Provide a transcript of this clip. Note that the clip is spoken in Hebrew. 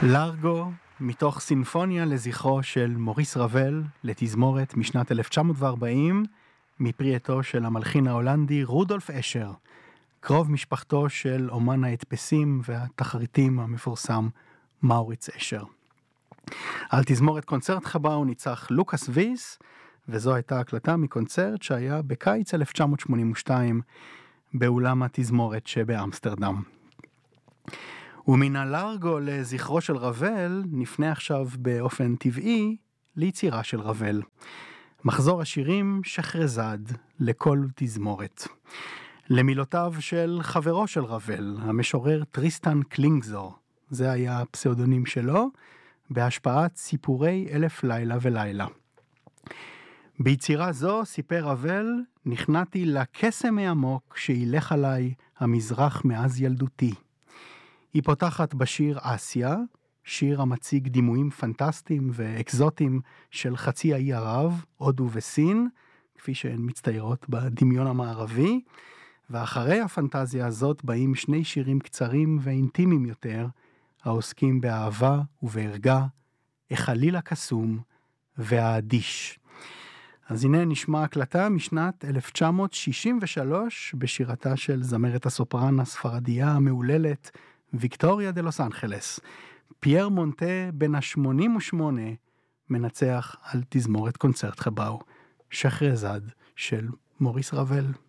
לארגו, מתוך סינפוניה לזכרו של מוריס רבל, לתזמורת משנת 1940, מפרי עטו של המלחין ההולנדי רודולף אשר, קרוב משפחתו של אומן ההדפסים והתחריטים המפורסם מאוריץ אשר. על תזמורת קונצרט חבאו ניצח לוקאס ויס, וזו הייתה הקלטה מקונצרט שהיה בקיץ 1982 באולם התזמורת שבאמסטרדם. ומן הלארגו לזכרו של רבל נפנה עכשיו באופן טבעי ליצירה של רבל. מחזור השירים שחרזד לכל תזמורת. למילותיו של חברו של רבל, המשורר טריסטן קלינגזור. זה היה הפסאודונים שלו, בהשפעת סיפורי אלף לילה ולילה. ביצירה זו סיפר רבל, נכנעתי לקסם העמוק שילך עליי המזרח מאז ילדותי. היא פותחת בשיר אסיה, שיר המציג דימויים פנטסטיים ואקזוטיים של חצי האי ערב, הודו וסין, כפי שהן מצטיירות בדמיון המערבי, ואחרי הפנטזיה הזאת באים שני שירים קצרים ואינטימיים יותר, העוסקים באהבה ובערגה, החליל הקסום והאדיש. אז הנה נשמע הקלטה משנת 1963 בשירתה של זמרת הסופרן הספרדיה המעוללת ויקטוריה דה לוס אנג'לס. פייר מונטה בן ה-88 מנצח על תזמורת קונצרט חבאו, שחרזד של מוריס רבל.